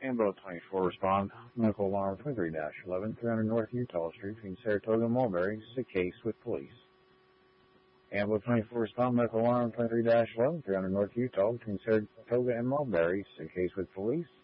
Ambo 24 respond. Medical alarm 23-11, 300 North Utah Street between Saratoga and Mulberry. This is a case with police. Ambo 24 respond. Medical alarm 23-11, 300 North Utah between Saratoga and Mulberry. This is a case with police.